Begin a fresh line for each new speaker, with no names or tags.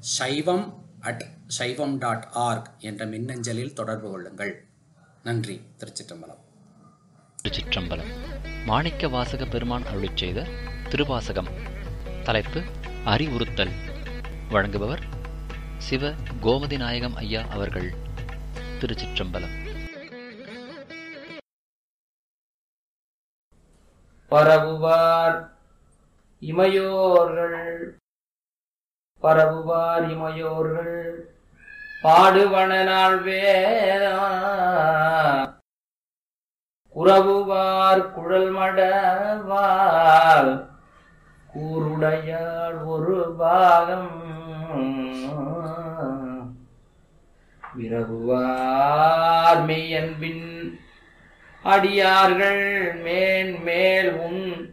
shaivam@shaivam.org என்ற மின்னஞ்சலில் தொடர்பு கொள்ளுங்கள். நன்றி. திருச்சிற்றம்பலம்.
திருச்சிற்றம்பலம். மாணிக்க வாசக பெருமான் அருளிச் செய்த திருவாசகம். தலைப்பு அறிவுறுத்தல். வழங்குபவர் சிவ கோமதி நாயகம் ஐயா அவர்கள். திருச்சிற்றம்பலம்.
பரவுவார் இமையோர்கள் பாடுவன நாள் வேதா குறவுவார் குழல் மடவால் கூருடையாள் ஒரு பாகம் விரவுவார் மெய்யன்பின் அடியார்கள் மேன்மேல் உன்